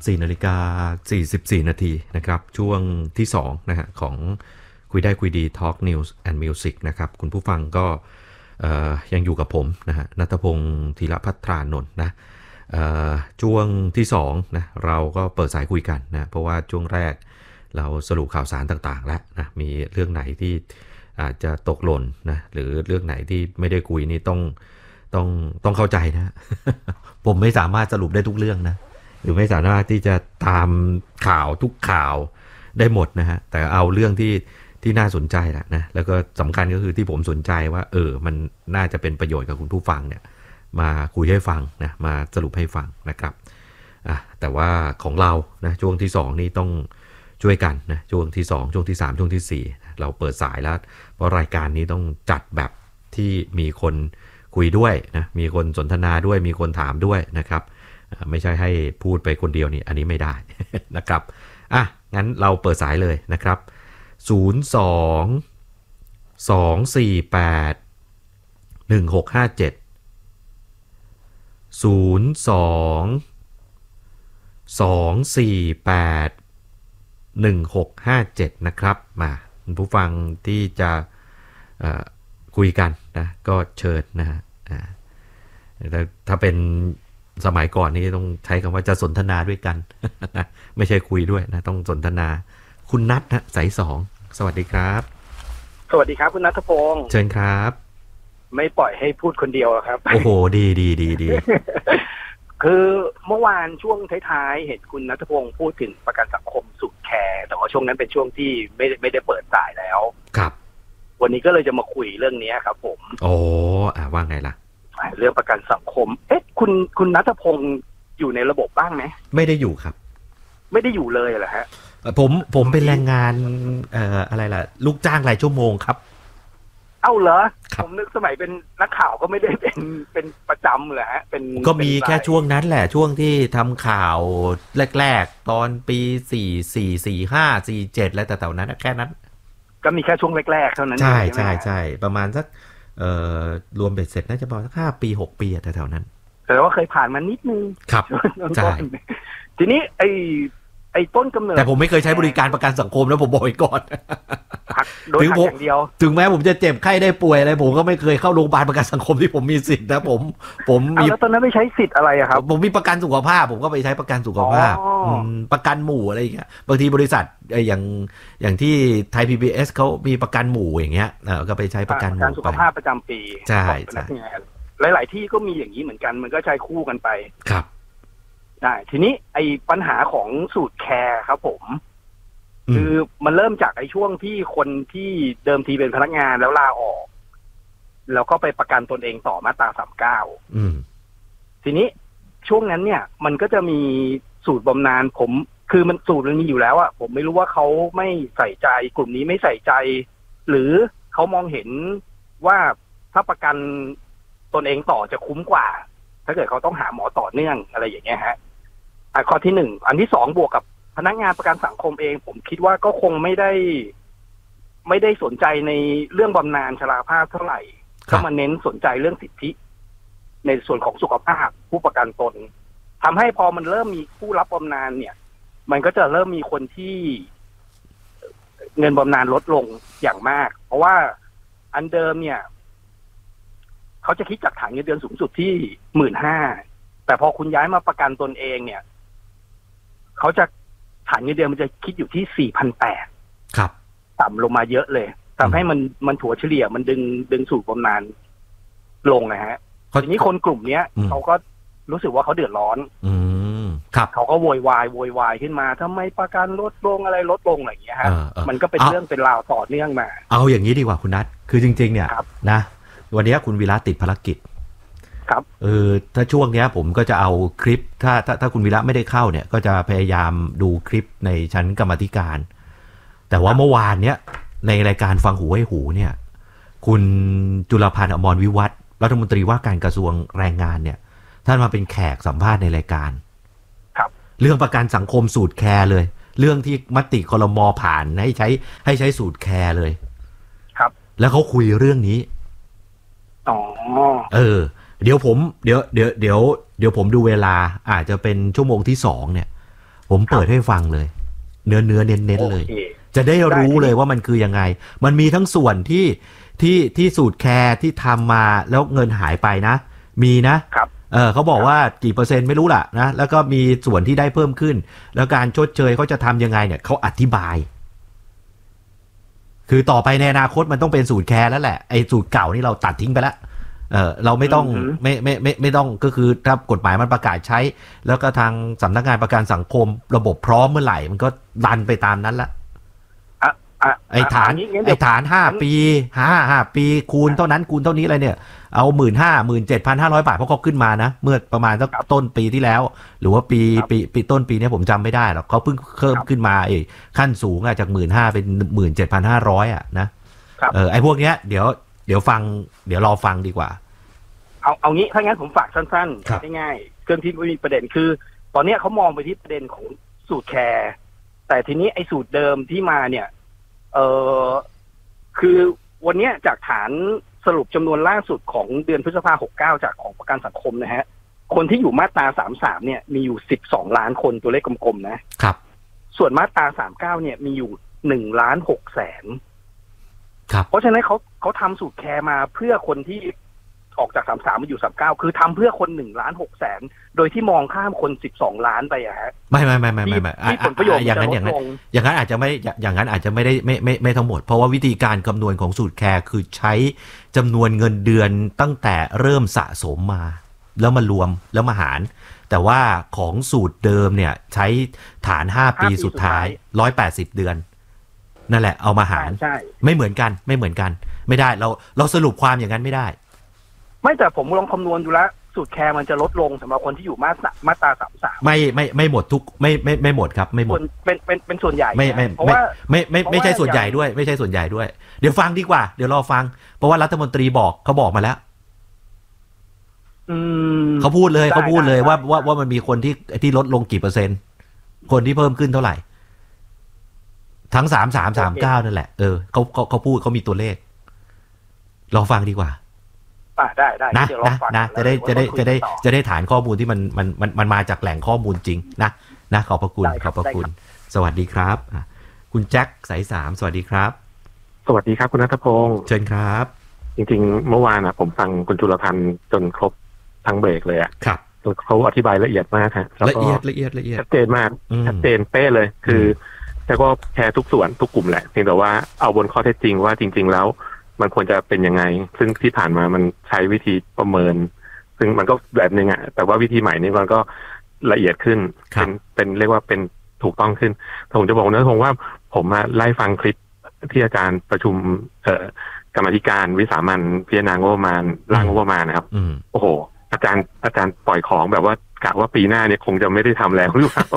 4:44 นาทีนะครับช่วงที่2นะฮะของคุยได้คุยดี Talk News and Music นะครับคุณผู้ฟังก็ยังอยู่กับผมนะฮะณัฐพงศ์ธีรภัทรานนท์นะช่วงที่2นะเราก็เปิดสายคุยกันนะเพราะว่าช่วงแรกเราสรุปข่าวสารต่างๆแล้วนะมีเรื่องไหนที่อาจจะตกหล่นนะหรือเรื่องไหนที่ไม่ได้คุยนี่ต้องเข้าใจนะ ผมไม่สามารถสรุปได้ทุกเรื่องนะหรือไม่สามารถที่จะตามข่าวทุกข่าวได้หมดนะฮะแต่เอาเรื่องที่น่าสนใจแหละนะแล้วก็สำคัญก็คือที่ผมสนใจว่ามันน่าจะเป็นประโยชน์กับคุณผู้ฟังเนี่ยมาคุยให้ฟังนะมาสรุปให้ฟังนะครับแต่ว่าของเรานะช่วงที่2นี่ต้องช่วยกันนะช่วงที่2ช่วงที่3ช่วงที่4เราเปิดสายแล้วเพราะรายการนี้ต้องจัดแบบที่มีคนคุยด้วยนะมีคนสนทนาด้วยมีคนถามด้วยนะครับไม่ใช่ให้พูดไปคนเดียวนี่อันนี้ไม่ได้ นะครับงั้นเราเปิดสายเลยนะครับ02-248-1657 02-248-1657นะครับมาคุณผู้ฟังที่จะคุยกันนะก็เชิญนะฮะถ้าเป็นสมัยก่อนนี่ต้องใช้คำว่าจะสนทนาด้วยกันนะไม่ใช่คุยด้วยนะต้องสนทนาคุณนัทนะสาย2สวัสดีครับสวัสดีครับคุณณัฐพงศ์เชิญครับไม่ปล่อยให้พูดคนเดียวครับโอ้โหดีคือเมื่อวานช่วงท้ายๆเห็นคุณณัฐพงศ์พูดถึงประกันสังคมสุดแคร์แต่ว่าช่วงนั้นเป็นช่วงที่ไม่ได้เปิดสายแล้วครับวันนี้ก็เลยจะมาคุยเรื่องนี้ครับผมโอ้ว่าไงล่ะเรื่องประกันสังคมคุณณัฐพงศ์อยู่ในระบบบ้างไหมไม่ได้อยู่ครับไม่ได้อยู่เลยเหรอฮะผมเป็นแรงงานอะไรล่ะลูกจ้างรายชั่วโมงครับเอ้าเหรอผมนึกสมัยเป็นนักข่าวก็ไม่ได้เป็นประจำเลยฮะก็มีแค่ช่วงนั้นแหละช่วงที่ทำข่าวแรกๆตอนปี44 45 47แล้วแต่แถวนั้นแค่นั้นก็มีแค่ช่วงแรกๆเท่านั้นใช่ประมาณสักรวมเบ็ดเสร็จน่าจะประมาณสัก5 ปี6 ปีแถวๆนั้นแต่ว่าเคยผ่านมานิดนึงครับใช่ทีนี้ไอ้ต้นกำเนิดแต่ผมไม่เคยใช้บริการประกันสังคมแล้วผมบอกไว้ก่อนถึงผมอย่างเดียวถึงแม้ผมจะเจ็บไข้ได้ป่วยอะไรผมก็ไม่เคยเข้าโรงพยาบาลประกันสังคมที่ผมมีสิทธิ์นะผมมีแล้วตอนนั้นไม่ใช้สิทธิ์อะไรครับผมมีประกันสุขภาพผมก็ไปใช้ประกันสุขภาพประกันหมู่อะไรอย่างเงี้ยบางทีบริษัทอย่างที่ไทย PBS เขามีประกันหมู่อย่างเงี้ยก็ไปใช้ประกันหมู่สุขภาพประจำปีใช่หลายๆที่ก็มีอย่างนี้เหมือนกันมันก็ใช้คู่กันไปครับได้ทีนี้ไอ้ปัญหาของสูตรแคร์ครับผมคือมันเริ่มจากไอ้ช่วงที่คนที่เดิมทีเป็นพนักงานแล้วลาออกแล้วก็ไปประกันตนเองต่อมาตรา39ทีนี้ช่วงนั้นเนี่ยมันก็จะมีสูตรบำนาญคือมันสูตรมันมีอยู่แล้วอะผมไม่รู้ว่าเขาไม่ใส่ใจกลุ่มนี้ไม่ใส่ใจหรือเขามองเห็นว่าถ้าประกันตนเองต่อจะคุ้มกว่าถ้าเกิดเขาต้องหาหมอต่อเนื่องอะไรอย่างเงี้ยฮะข้อที่1อันที่2บวกกับพนักงานประกันสังคมเองผมคิดว่าก็คงไม่ได้สนใจในเรื่องบำนาญชราภาพเท่าไหร่ก็มาเน้นสนใจเรื่องสิทธิในส่วนของสุขภาพผู้ประกันตนทำให้พอมันเริ่มมีผู้รับบำนาญเนี่ยมันก็จะเริ่มมีคนที่เงินบำนาญลดลงอย่างมากเพราะว่าอันเดิมเนี่ยเขาจะคิดจากฐานเงินเดือนสูงสุดที่ 15,000 แต่พอคุณย้ายมาประกันตนเองเนี่ยเขาจะฐานเงินเดือนมันจะคิดอยู่ที่ 4,800 ครับต่ำลงมาเยอะเลยทำให้มันถัวเฉลี่ยมันดึงสูตรบำนาญลงนะฮะทีนี้คนกลุ่มนี้เขาก็รู้สึกว่าเขาเดือดร้อนครับเขาก็โวยวายขึ้นมาทำไมประกันลดลงอะไรลดลงอะไรอย่างเงี้ยฮะมันก็เป็นเรื่องเป็นราวต่อเนื่องมาเอาอย่างนี้ดีกว่าคุณนัทคือจริงๆเนี่ยนะวันนี้คุณวีระติดภารกิจครับถ้าช่วงนี้ผมก็จะเอาคลิปถ้าคุณวีระไม่ได้เข้าเนี่ยก็จะพยายามดูคลิปในชั้นกรรมาธิการแต่ว่าเมื่อวานเนี้ยในรายการฟังหูให้หูเนี่ยคุณจุลพันธ์อมรวิวัฒน์รัฐมนตรีว่าการกระทรวงแรงงานเนี่ยท่านมาเป็นแขกสัมภาษณ์ในรายการครับเรื่องประกันสังคมสูตรแคร์เลยเรื่องที่มติครม.ผ่านให้ใช้สูตรแคร์เลยครับแล้วเขาคุยเรื่องนี้เดี๋ยวผมดูเวลาอาจจะเป็นชั่วโมงที่2เนี่ยผมเปิดให้ฟังเลยเนื้อเน้นๆเลยจะได้รู้เลยว่ามันคือยังไงมันมีทั้งส่วนที่สูตรแคร์ที่ทำมาแล้วเงินหายไปนะมีนะครับเขาบอกว่ากี่เปอร์เซ็นต์ไม่รู้ล่ะนะแล้วก็มีส่วนที่ได้เพิ่มขึ้นแล้วการชดเชยเขาจะทำยังไงเนี่ยเขาอธิบายคือต่อไปในอนาคตมันต้องเป็นสูตรแคร์แล้วแหละไอ้สูตรเก่านี่เราตัดทิ้งไปแล้วเราไม่ต้องไม่ต้องก็คือถ้ากฎหมายมันประกาศใช้แล้วก็ทางสำนักงานประกันสังคมระบบพร้อมเมื่อไหร่มันก็ดันไปตามนั้นละไอ้ฐาน5 ปี5 ปีคูณเท่านั้นคูณเท่านี้อะไรเนี่ยเอา 17,500 บาทเพราะเขาขึ้นมานะเมื่อประมาณสักต้นปีที่แล้วหรือว่าปีต้นปีนี้ผมจำไม่ได้หรอกเขาเพิ่งเพิ่มขึ้นมาขั้นสูงจาก 15,000 เป็น 17,500 อ่ะนะไอ้พวกเนี้ยเดี๋ยวฟังเดี๋ยวรอฟังดีกว่าเอางี้ถ้างั้นผมฝากสั้นๆง่ายๆเครื่องที่มีประเด็นคือตอนนี้เขามองไปที่ประเด็นของสูตรแคร์แต่ทีนี้ไอ้สูตรเดิมที่มาเนี่ยคือวันนี้จากฐานสรุปจำนวนล่าสุดของเดือนพฤษภาคม69จากของประกันสังคมนะฮะคนที่อยู่มาตรา33เนี่ยมีอยู่12ล้านคนตัวเลขกลมๆนะครับส่วนมาตรา39เนี่ยมีอยู่1,600,000เพราะฉะนั้นเขาทำสูตรแคร์มาเพื่อคนที่ออกจาก33มาอยู่39คือทำเพื่อคน1,600,000โดยที่มองข้ามคน12ล้านไปอะฮะไม่ที่ผลประโยชน์อย่างนั้นอาจจะไม่อย่างนั้นอาจจะไม่ได้ไม่ทั้งหมดเพราะว่าวิธีการคำนวณของสูตรแคร์คือใช้จำนวนเงินเดือนตั้งแต่เริ่มสะสมมาแล้วมารวมแล้วมาหารแต่ว่าของสูตรเดิมเนี่ยใช้ฐาน5 ปีสุดท้าย180 เดือนนั่นแหละเอามาหารไม่เหมือนกันไม่ได้เราสรุปความอย่างนั้นไม่ได้ไม่แต่ผมลองคำนวณดูแล้วสูตรแคร์มันจะลดลงสำหรับคนที่อยู่มาตรา33 ไม่หมดทุกไม่หมดครับไม่หมดเป็นส่วนใหญ่เพราะว่าไม่ใช่ส่วนใหญ่ด้วยไม่ใช่ส่วนใหญ่ด้วยเดี๋ยวฟังดีกว่าเดี๋ยวรอฟังเพราะว่ารัฐมนตรีเขาบอกมาแล้วเขาพูดเลยว่ามันมีคนที่ลดลงกี่เปอร์เซ็นต์คนที่เพิ่มขึ้นเท่าไหร่ทั้ง3339นั่นแหละเขาพูดเขามีตัวเลขรอฟังดีกว่าได้นะจะได้ฐานข้อมูลที่มันมาจากแหล่งข้อมูลจริงนะขอบพระคุณสวัสดีครับคุณแจ็คสาย3สวัสดีครับสวัสดีครับคุณณัฐพงศ์เชิญครับจริงๆเมื่อวานผมฟังคุณจุลพันธ์จนครบทั้งเบรกเลยครับเขาอธิบายละเอียดมากฮะละเอียดชัดเจนมากชัดเจนเป๊ะเลยคือแล้วก็แชร์ทุกส่วนทุกกลุ่มแหละเพียงแต่ว่าเอาบนข้อเท็จจริงว่าจริงๆแล้วมันควรจะเป็นยังไงซึ่งที่ผ่านมามันใช้วิธีประเมินซึ่งมันก็แบบนึงแต่ว่าวิธีใหม่นี้มันก็ละเอียดขึ้นเป็นเรียกว่าเป็นถูกต้องขึ้นผมจะบอกนะผมว่าผมมาไล่ฟังคลิปที่อาจารย์ประชุมกรรมธิการวิสามัญพิจารณางบประมาณร่างงบประมาณนะครับโอ้โหอาจารย์ปล่อยของแบบว่ากะว่าปีหน้าเนี่ยคงจะไม่ได้ทำแล้วหรือเปล่า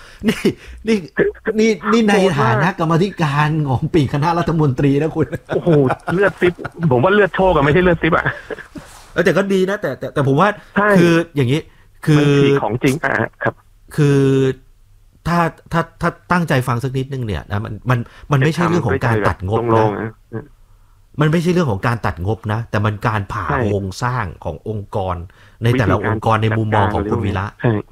นี่ในฐานะกรรมธิการของปีคณะรัฐมนตรีนะคุณโอ้โหเลือดซิบผมว่าเลือดโชกไม่ใช่เลือดซิบแต่ก็ดีนะแต่ผมว่าคืออย่างนี้คือของจริงครับคือถ้าตั้งใจฟังสักนิดนึงเนี่ยนะมันไม่ใช่เรื่องของการตัดงบนะมันไม่ใช่เรื่องของการตัดงบนะแต่มันการผ่าโครงสร้างขององค์กรในแต่ละองค์กรในมุมมองของคุณวีระ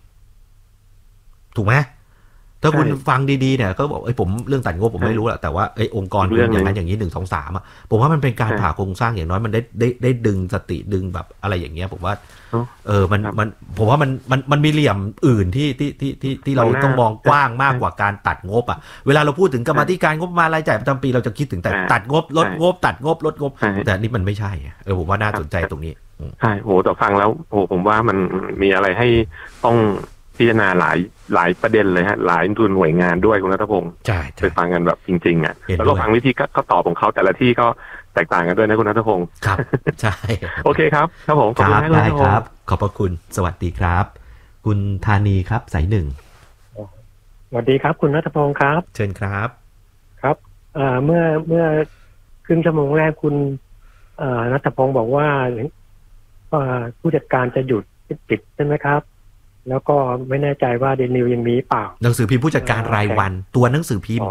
ถูกไหมถ้าคุณฟังดีๆเนี่ยก็บอกผมเรื่องตัดงบผมไม่รู้แหละแต่ว่าองค์กรอย่างนั้นอย่างนี้1 2 3ผมว่ามันเป็นการผ่าโครงสร้างอย่างน้อยมันได้ดึงสติดึงแบบอะไรอย่างเงี้ยผมว่ามันผมว่ามันมีเหลี่ยมอื่นที่เราต้องมองกว้างมากกว่าการตัดงบเวลาเราพูดถึงกรรมธิการงบประมาณรายจ่ายประจำปีเราจะคิดถึงแต่ตัดงบลดงบตัดงบลดงบแต่นี่มันไม่ใช่ผมว่าน่าสนใจตรงนี้ใช่โหแต่ฟังแล้วโหผมว่ามันมีอะไรให้ต้องพิจารณาหลายประเด็นเลยฮะหลายหน่วยงานด้วยคุณณัฐพงศ์ใช่ไปฟังกันแบบจริงๆแล้วก็ฟังวิธีก็ตอบของเขาแต่ละที่ก็แตกต่างกันด้วยนะคุณณัฐพงศ์ครับใช่โอเคครับผมขอบคุณได้ครับขอบพระคุณสวัสดีครับคุณธานีครับสาย1 สวัสดีครับคุณณัฐพงศ์ครับเชิญครับครับเมื่อครึ่งชั่วโมงแรกคุณณัฐพงศ์บอกว่าผู้จัดการจะหยุดปิดใช่ไหมครับแล้วก็ไม่แน่ใจว่าเดนิวยังมีเปล่าหนังสือพิมพ์ผู้จัดการรายวันตัวหนังสือพิมพ์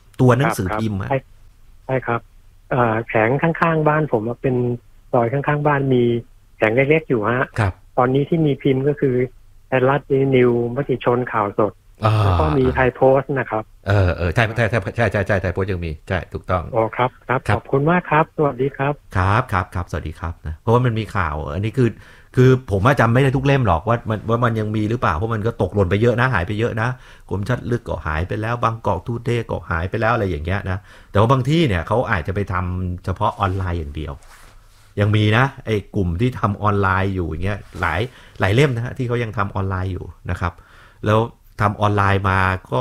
ใช่ครับแผงข้างๆบ้านผมเป็นซอยข้างๆบ้านมีแผงเล็กๆอยู่ฮะตอนนี้ที่มีพิมพ์ก็คือไทยรัฐเดนิวมติชนข่าวสดแล้วก็มีไทยโพสต์นะครับใช่ไทยโพสต์ยังมีใช่ถูกต้องโอ้ครับขอบคุณมากครับสวัสดีครับครับสวัสดีครับนะเพราะว่ามันมีข่าวอันนี้คือผมจำไม่ได้ทุกเล่มหรอกว่ามันยังมีหรือเปล่าเพราะมันก็ตกหล่นไปเยอะนะหายไปเยอะนะกรมชัดลึกก็หายไปแล้วบางกอกทูเดย์ก็หายไปแล้วอะไรอย่างเงี้ยนะแต่ว่าบางที่เนี่ยเขาอาจจะไปทำเฉพาะออนไลน์อย่างเดียวยังมีนะไอ้กลุ่มที่ทำออนไลน์อยู่อย่างเงี้ยหลายเล่มนะฮะที่เขายังทำออนไลน์อยู่นะครับแล้วทำออนไลน์มาก็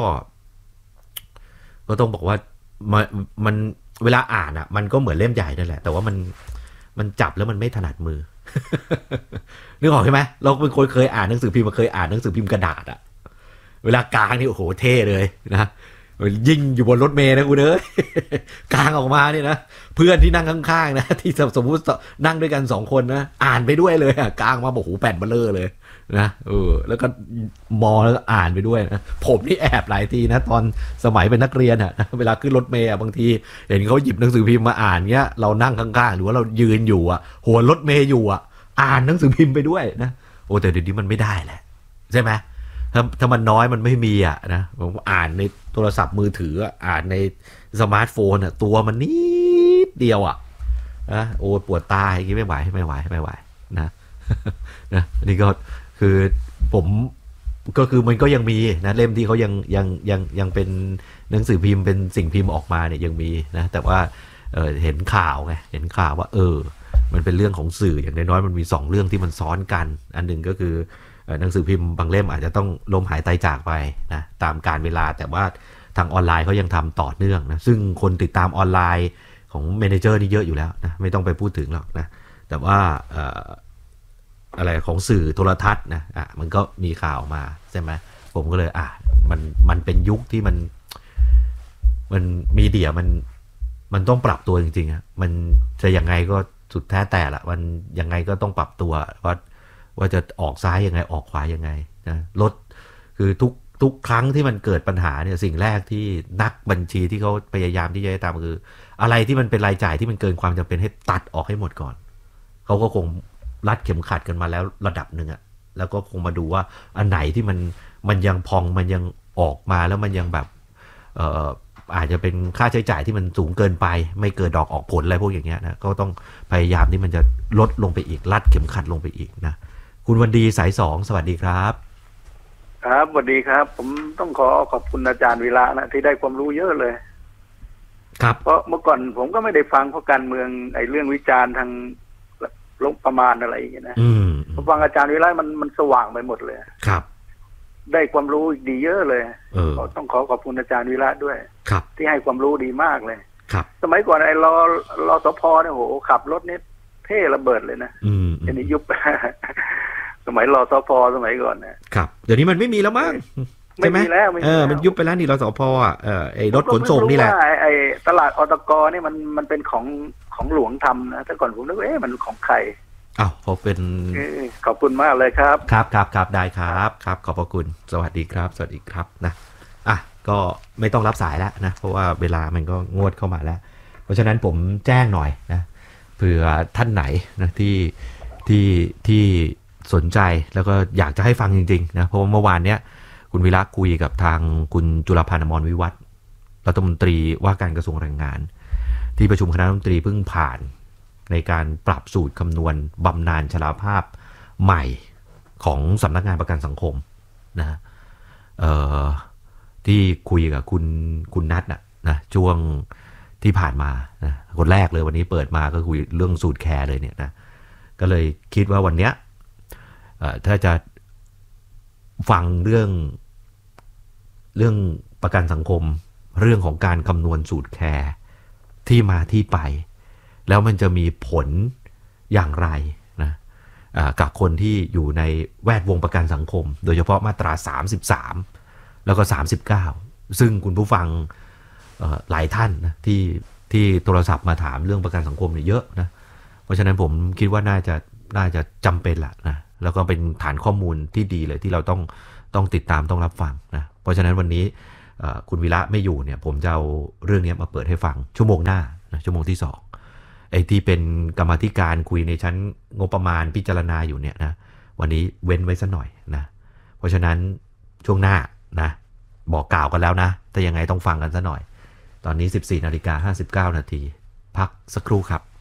ต้องบอกว่ามันเวลาอ่านอ่ะมันก็เหมือนเล่มใหญ่นั่นแหละแต่ว่ามันจับแล้วมันไม่ถนัดมือ นึกออกใช่ไหมเราเป็นคนเคยอ่านหนังสือพิมพ์เคยอ่านหนังสือพิมพ์กระดาษอ่ะเวลากางนี่โอ้โหเท่เลยนะยิ่งอยู่บนรถเมล์นะกูเอ้ยกางออกมาเนี่ยนะเพื่อนที่นั่งข้างๆนะที่สมมุตินั่งด้วยกัน2คนนะอ่านไปด้วยเลยอ่ะกางมาบอกโอ้โหแผ่นเบ้อเร่อเลยนะแล้วก็แล้วก็อ่านไปด้วยนะผมนี่แอบหลายทีนะตอนสมัยเป็นนักเรียนอ่ะเวลาขึ้นรถเมล์บางทีเห็นเขาหยิบหนังสือพิมพ์มาอ่านเงี้ยเรานั่งข้างๆหรือว่าเรายืนอยู่อ่ะหัวรถเมล์อยู่อ่ะอ่านหนังสือพิมพ์ไปด้วยนะโอ้แต่เดี๋ยวนี้มันไม่ได้แหละใช่ไหมถ้ามันน้อยมันไม่มีอ่ะนะผมอ่านในโทรศัพท์มือถืออ่านในสมาร์ทโฟนอ่ะตัวมันนิดเดียวอ่ะนะโอ้ปวดตาอย่างนี้ไม่ไหวนะนี่ก็คือผมก็คือมันก็ยังมีนะเล่มที่เขายังเป็นหนังสือพิมพ์เป็นสิ่งพิมพ์ออกมาเนี่ยยังมีนะแต่ว่าเห็นข่าวว่ามันเป็นเรื่องของสื่ออย่างน้อยๆมันมี2เรื่องที่มันซ้อนกันอันหนึ่งก็คือหนังสือพิมพ์บางเล่มอาจจะต้องล้มหายตายจากไปนะตามกาลเวลาแต่ว่าทางออนไลน์เขายังทำต่อเนื่องนะซึ่งคนติดตามออนไลน์ของเมเนเจอร์นี่เยอะอยู่แล้วนะไม่ต้องไปพูดถึงหรอกนะแต่ว่าอะไรของสื่อโทรทัศน์นะมันก็มีข่าวมาใช่ไหมผมก็เลยมันเป็นยุคที่มันมีเดียมันต้องปรับตัวจริงๆมันจะยังไงก็สุดแท้แต่ละมันยังไงก็ต้องปรับตัวว่าจะออกซ้ายยังไงออกขวายังไงนะลดคือทุกครั้งที่มันเกิดปัญหาเนี่ยสิ่งแรกที่นักบัญชีที่เขาพยายามที่จะตามคืออะไรที่มันเป็นรายจ่ายที่มันเกินความจำเป็นให้ตัดออกให้หมดก่อนเขาก็คงรัดเข็มขัดกันมาแล้วระดับหนึ่งแล้วก็คงมาดูว่าอันไหนที่มันยังพองมันยังออกมาแล้วมันยังแบบอาจจะเป็นค่าใช้จ่ายที่มันสูงเกินไปไม่เกิดดอกออกผลอะไรพวกอย่างเงี้ยนะก็ต้องพยายามที่มันจะลดลงไปอีกรัดเข็มขัดลงไปอีกนะคุณวันดีสาย2สวัสดีครับครับสวัสดีครับผมต้องขอบคุณอาจารย์วีระนะที่ได้ความรู้เยอะเลยครับเพราะเมื่อก่อนผมก็ไม่ได้ฟังเพราะการเมืองไอ้เรื่องวิจารณ์ทางลงประมาณอะไรอย่างเงี้ยนะผมฟังอาจารย์วีระมันสว่างไปหมดเลยครับได้ความรู้ดีเยอะเลยก็ต้องขอบคุณอาจารย์วีระด้วยที่ให้ความรู้ดีมากเลยครับสมัยก่อนไอ้รสพเนี่ยโหขับรถนี่เท่ระเบิดเลยนะอันนี้ยุบ สมัยรสพสมัยก่อนนะครับเดี๋ยวนี้มันไม่มีแล้วมั้งไม่มีแล้วมันยุบไปแล้วนี่รสพไอ้รถขนส่งนี่แหละไอ้ตลาดอตกนี่มันเป็นของหลวงทำนะแต่ก่อนผมนึกว่ามันของใครเขาเป็นขอบคุณมากเลยครับครับได้ครับขอบพระคุณสวัสดีครับนะก็ไม่ต้องรับสายแล้วนะเพราะว่าเวลามันก็งวดเข้ามาแล้วเพราะฉะนั้นผมแจ้งหน่อยนะเผื่อท่านไหนนะที่สนใจแล้วก็อยากจะให้ฟังจริงๆนะเพราะว่าเมื่อวานเนี้ยคุณวิระคุยกับทางคุณจุลพันธ์อมรวิวัฒน์รัฐมนตรีว่าการกระทรวงแรงงานที่ประชุมคณะรัฐมนตรีเพิ่งผ่านในการปรับสูตรคำนวณบำนาญชราภาพใหม่ของสำนักงานประกันสังคมนะที่คุยกับคุณนัทนะช่วงที่ผ่านมานะคนแรกเลยวันนี้เปิดมาก็คุยเรื่องสูตรแคร์เลยเนี่ยนะก็เลยคิดว่าวันเนี้ยถ้าจะฟังเรื่องประกันสังคมเรื่องของการคำนวณสูตรแคร์ที่มาที่ไปแล้วมันจะมีผลอย่างไรนะกับคนที่อยู่ในแวดวงประกันสังคมโดยเฉพาะมาตรา33แล้วก็39ซึ่งคุณผู้ฟังหลายท่านนะที่โทรศัพท์มาถามเรื่องประกันสังคมเนี่ยเยอะนะเพราะฉะนั้นผมคิดว่าน่าจะจำเป็นละนะแล้วก็เป็นฐานข้อมูลที่ดีเลยที่เราต้องติดตามต้องรับฟังนะเพราะฉะนั้นวันนี้คุณวิระไม่อยู่เนี่ยผมจะเอาเรื่องนี้มาเปิดให้ฟังชั่วโมงหน้านะชั่วโมงที่2ไอ้ที่เป็นกรรมาธิการคุยในชั้นงบประมาณพิจารณาอยู่เนี่ยนะวันนี้เว้นไว้สักหน่อยนะเพราะฉะนั้นช่วงหน้านะบอกกล่าวกันแล้วนะแต่ยังไงต้องฟังกันซะหน่อยตอนนี้ 14:59 น.พักสักครู่ครับ